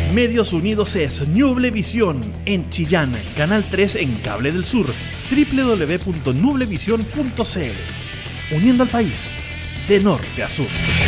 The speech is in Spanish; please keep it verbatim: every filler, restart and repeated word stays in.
Medios Unidos es Nublevisión en Chillán, Canal tres en Cable del Sur, doble u doble u doble u punto nublevisión punto c l. Uniendo al país de norte a sur.